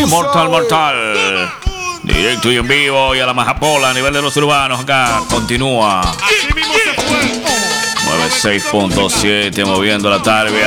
Mortal. Directo y en vivo y a la majapola a nivel de los urbanos acá. Continúa. 96.7 moviendo la tarde.